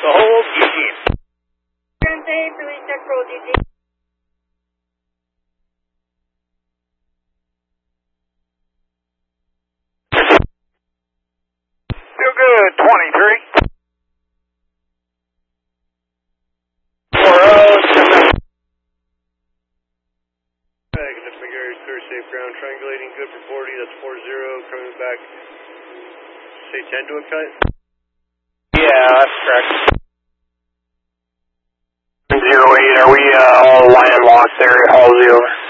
The hold, Eugene. Police check roll, DG. Feel good, 23. 4-0. McGarry, clear safe ground, triangulating, good for 40, that's 4-0, coming back, say 10 to a cut? Yeah, that's correct. 08, are we all landlocked there, all 0?